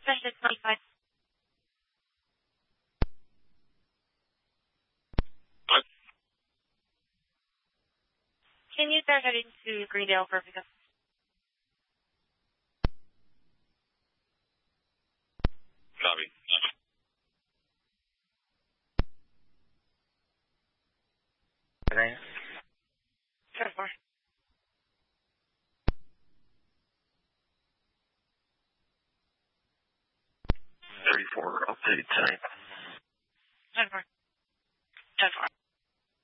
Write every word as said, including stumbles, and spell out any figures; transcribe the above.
Specialist twenty-five. Can you start heading to Greendale for pickup? Copy. Okay. ten four. thirty-four update tonight. ten four. ten four.